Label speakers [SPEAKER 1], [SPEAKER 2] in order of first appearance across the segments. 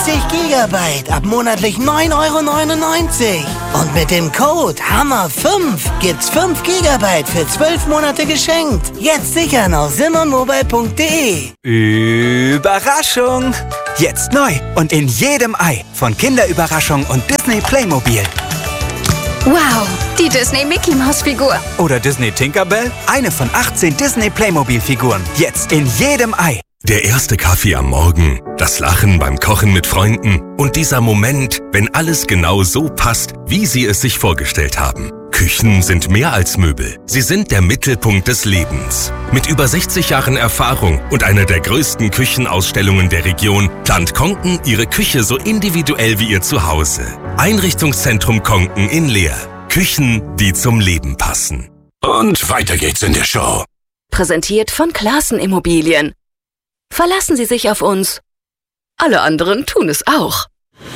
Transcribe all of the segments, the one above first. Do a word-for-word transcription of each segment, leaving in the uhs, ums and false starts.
[SPEAKER 1] sechzig Gigabyte ab monatlich neun Euro neunundneunzig. Und mit dem Code Hammer fünf gibt's fünf Gigabyte für zwölf Monate geschenkt. Jetzt sichern auf simmermobile punkt de.
[SPEAKER 2] Überraschung! Jetzt neu und in jedem Ei von Kinderüberraschung und Disney Playmobil.
[SPEAKER 3] Wow, die Disney Mickey Maus Figur.
[SPEAKER 2] Oder Disney Tinkerbell? Eine von achtzehn Disney Playmobil Figuren. Jetzt in jedem Ei.
[SPEAKER 4] Der erste Kaffee am Morgen, das Lachen beim Kochen mit Freunden und dieser Moment, wenn alles genau so passt, wie Sie es sich vorgestellt haben. Küchen sind mehr als Möbel. Sie sind der Mittelpunkt des Lebens. Mit über sechzig Jahren Erfahrung und einer der größten Küchenausstellungen der Region plant Konken Ihre Küche so individuell wie Ihr Zuhause. Einrichtungszentrum Konken in Leer. Küchen, die zum Leben passen.
[SPEAKER 5] Und weiter geht's in der Show.
[SPEAKER 3] Präsentiert von Classen Immobilien. Verlassen Sie sich auf uns. Alle anderen tun es auch.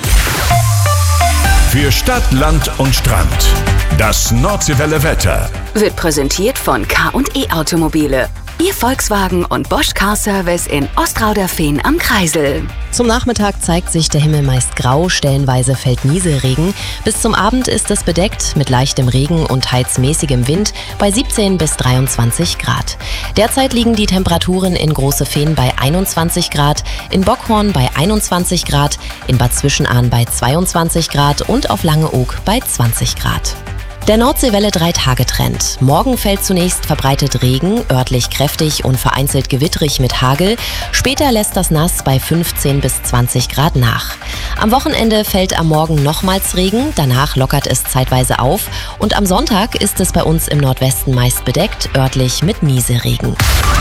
[SPEAKER 5] Für Stadt, Land und Strand. Das Nordseewelle Wetter
[SPEAKER 3] Wird präsentiert von K und E Automobile. Ihr Volkswagen und Bosch Car Service in Ostrauderfehn am Kreisel.
[SPEAKER 6] Zum Nachmittag zeigt sich der Himmel meist grau, stellenweise fällt Nieselregen. Bis zum Abend ist es bedeckt mit leichtem Regen und heizmäßigem Wind bei siebzehn bis dreiundzwanzig Grad. Derzeit liegen die Temperaturen in Großefehn bei einundzwanzig Grad, in Bockhorn bei einundzwanzig Grad, in Bad Zwischenahn bei zweiundzwanzig Grad und auf Langeoog bei zwanzig Grad. Der Nordseewelle drei Tage Trend. Morgen fällt zunächst verbreitet Regen, örtlich kräftig und vereinzelt gewittrig mit Hagel. Später lässt das Nass bei fünfzehn bis zwanzig Grad nach. Am Wochenende fällt am Morgen nochmals Regen, danach lockert es zeitweise auf und am Sonntag ist es bei uns im Nordwesten meist bedeckt, örtlich mit Nieselregen.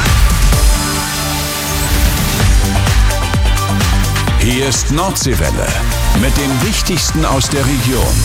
[SPEAKER 5] Hier ist Nordseewelle mit dem Wichtigsten aus der Region.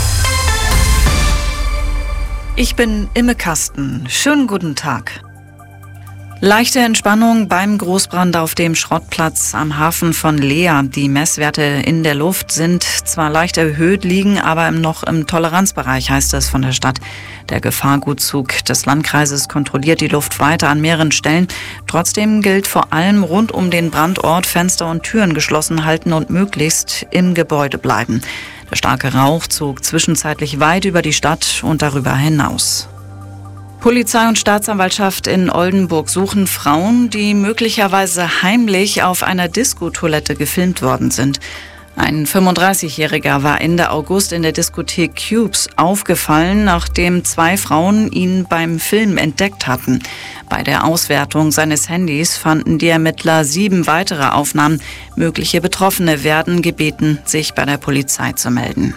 [SPEAKER 7] Ich bin Imme Kasten. Schönen guten Tag. Leichte Entspannung beim Großbrand auf dem Schrottplatz am Hafen von Leer. Die Messwerte in der Luft sind zwar leicht erhöht, liegen aber noch im Toleranzbereich, heißt es von der Stadt. Der Gefahrgutzug des Landkreises kontrolliert die Luft weiter an mehreren Stellen. Trotzdem gilt vor allem rund um den Brandort Fenster und Türen geschlossen halten und möglichst im Gebäude bleiben. Der starke Rauch zog zwischenzeitlich weit über die Stadt und darüber hinaus. Polizei und Staatsanwaltschaft in Oldenburg suchen Frauen, die möglicherweise heimlich auf einer Diskotoilette gefilmt worden sind. Ein fünfunddreißigjähriger war Ende August in der Diskothek Cubes aufgefallen, nachdem zwei Frauen ihn beim Film entdeckt hatten. Bei der Auswertung seines Handys fanden die Ermittler sieben weitere Aufnahmen. Mögliche Betroffene werden gebeten, sich bei der Polizei zu melden.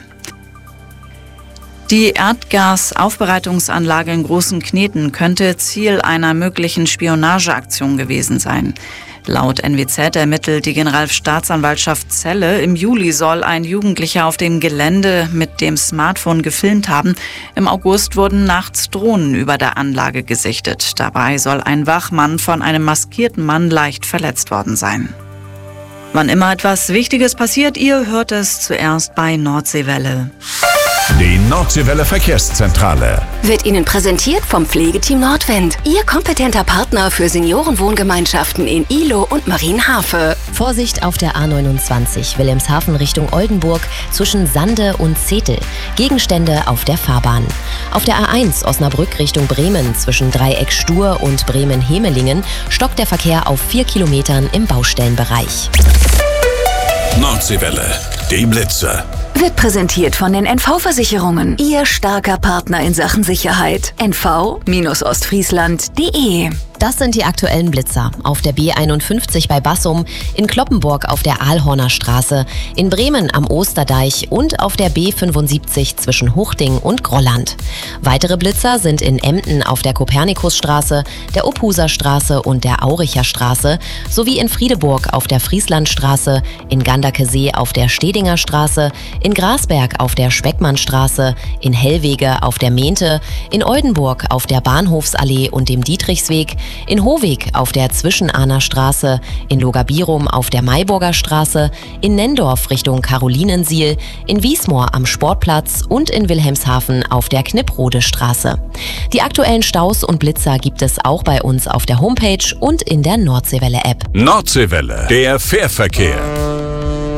[SPEAKER 7] Die Erdgasaufbereitungsanlage in Großen Kneten könnte Ziel einer möglichen Spionageaktion gewesen sein. Laut N W Z ermittelt die Generalstaatsanwaltschaft Celle, im Juli soll ein Jugendlicher auf dem Gelände mit dem Smartphone gefilmt haben. Im August wurden nachts Drohnen über der Anlage gesichtet. Dabei soll ein Wachmann von einem maskierten Mann leicht verletzt worden sein. Wann immer etwas Wichtiges passiert, ihr hört es zuerst bei Nordseewelle.
[SPEAKER 5] Die Nordseewelle Verkehrszentrale
[SPEAKER 3] Wird Ihnen präsentiert vom Pflegeteam Nordwind. Ihr kompetenter Partner für Seniorenwohngemeinschaften in Ihlow und Marienhafe.
[SPEAKER 6] Vorsicht auf der A neunundzwanzig, Wilhelmshaven Richtung Oldenburg, zwischen Sande und Zetel. Gegenstände auf der Fahrbahn. Auf der A eins Osnabrück Richtung Bremen, zwischen Dreieck Stur und Bremen-Hemelingen, stockt der Verkehr auf vier Kilometern im Baustellenbereich.
[SPEAKER 5] Nordseewelle, die Blitzer.
[SPEAKER 3] Wird präsentiert von den N V-Versicherungen. Ihr starker Partner in Sachen Sicherheit. N V Ostfriesland punkt de.
[SPEAKER 6] Das sind die aktuellen Blitzer. Auf der B einundfünfzig bei Bassum, in Kloppenburg auf der Aalhorner Straße, in Bremen am Osterdeich und auf der B fünfundsiebzig zwischen Huchting und Grolland. Weitere Blitzer sind in Emden auf der Kopernikusstraße, der Ophuser Straße und der Auricher Straße sowie in Friedeburg auf der Frieslandstraße, in Ganderkesee auf der Stedinger Straße, in Grasberg auf der Speckmannstraße, in Hellwege auf der Mehnte, in Oldenburg auf der Bahnhofsallee und dem Dietrichsweg, in Hohweg auf der Zwischenahner Straße, in Logabirum auf der Mayburger Straße, in Nendorf Richtung Karolinensiel, in Wiesmoor am Sportplatz und in Wilhelmshaven auf der Knipprode Straße. Die aktuellen Staus und Blitzer gibt es auch bei uns auf der Homepage und in der Nordseewelle-App.
[SPEAKER 5] Nordseewelle, der Fährverkehr.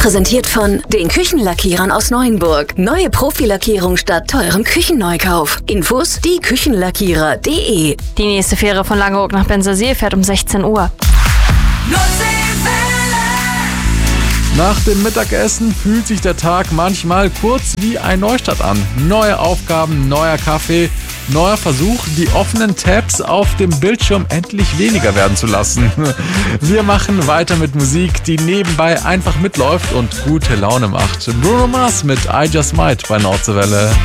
[SPEAKER 3] präsentiert von den Küchenlackierern aus Neuenburg. Neue Profilackierung statt teurem Küchenneukauf. Infos die Küchenlackierer punkt de.
[SPEAKER 8] Die nächste Fähre von Langeoog nach Bensersiel fährt um sechzehn Uhr.
[SPEAKER 9] Nach dem Mittagessen fühlt sich der Tag manchmal kurz wie ein Neustart an. Neue Aufgaben, neuer Kaffee, neuer Versuch, die offenen Tabs auf dem Bildschirm endlich weniger werden zu lassen. Wir machen weiter mit Musik, die nebenbei einfach mitläuft und gute Laune macht. Bruno Mars mit I Just Might bei Nordseewelle.